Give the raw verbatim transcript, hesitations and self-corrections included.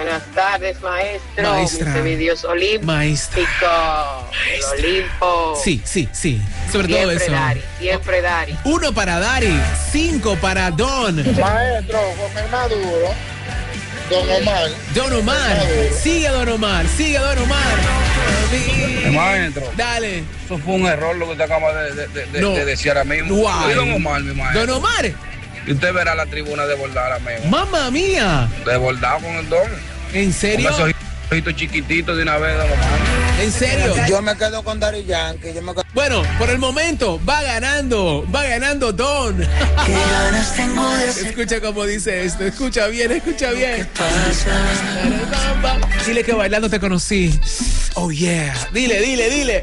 buenas tardes, maestro. Maestra. Mis semidios olímpicos. Maestra. El Olimpo. Sí, sí, sí. Sobre siempre todo eso. Dari, siempre Dari. Uno para Dari, cinco para Don. Maestro, con el Maduro, Don Omar. Don Omar. Sigue Don Omar, sigue Don Omar. Maestro, Dale. eso fue un error lo que usted acaba de, de, de, No. de decir ahora mismo. Guay. Y Don Omar, mi maestro. Don Omar. Y usted verá la tribuna desbordada ahora mismo. Mamma mía. Desbordado con el Don. ¿En serio? Con esos ojitos chiquititos de una vez, Don Omar. ¿En serio? Yo me quedo con Daddy Yankee. Yo me quedo... Bueno, por el momento va ganando, va ganando Don. Escucha cómo dice esto, escucha bien, escucha bien. Dile que bailando te conocí. Oh yeah, dile, dile, dile.